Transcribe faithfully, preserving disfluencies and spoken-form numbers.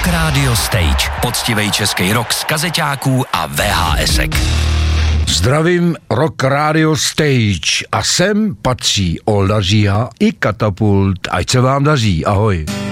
Rock Radio Stage. Poctivej český rock z kazeťáků a vé há esek. Zdravím Rock Radio Stage a sem patří Olda Říha i Katapult. Ať se vám daří, ahoj.